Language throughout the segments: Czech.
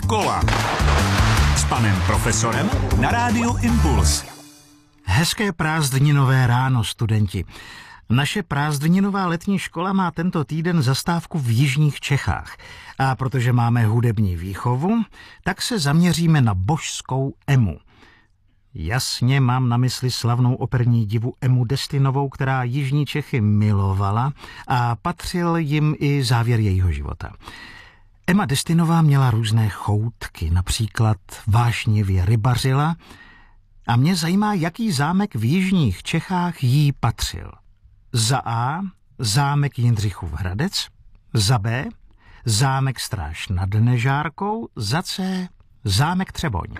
škola s panem profesorem na rádiu Impuls. Hezké prázdninové ráno, studenti. Naše prázdninová letní škola má tento týden zastávku v jižních Čechách. A protože máme hudební výchovu, tak se zaměříme na božskou Emu. Jasně mám na mysli slavnou operní divu Emu Destinovou, která jižní Čechy milovala a patřil jim i závěr jejího života. Ema Destinová měla různé choutky, například vášnivě rybařila, a mě zajímá, jaký zámek v jižních Čechách jí patřil. Za A zámek Jindřichův Hradec, za B zámek Stráž nad Nežárkou, za C zámek Třeboň.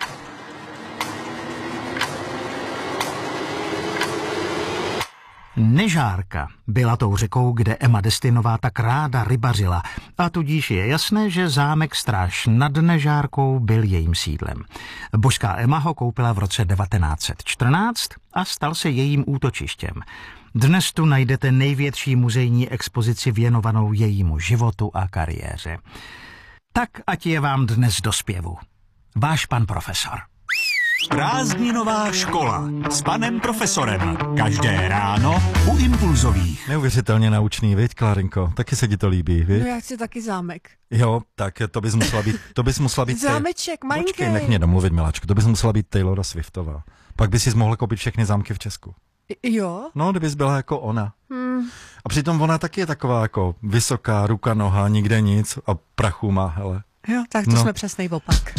Nežárka byla tou řekou, kde Ema Destinová tak ráda rybařila, a tudíž je jasné, že zámek Stráž nad Nežárkou byl jejím sídlem. Božská Ema ho koupila v roce 1914 a stal se jejím útočištěm. Dnes tu najdete největší muzejní expozici věnovanou jejímu životu a kariéře. Tak ať je vám dnes do zpěvu. Váš pan profesor. Prázdninová škola s panem profesorem. Každé ráno u Impulzových. Neuvěřitelně naučný, viď, Klárinko? Taky se ti to líbí, viď? No já chci taky zámek. Jo, tak to bys musela být... Zámeček, malinký. Počkej, nech mě domluvit, miláčku. To bys musela být Taylora Swiftová. Pak bys si mohla koupit všechny zámky v Česku. Jo? No, kdybys byla jako ona. A přitom ona taky je taková jako vysoká, ruka, noha, nikde nic a prachu má, hele. Jo, tak to jsme přesnej opak.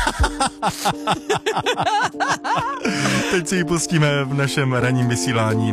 Teď si ji pustíme v našem ranním vysílání.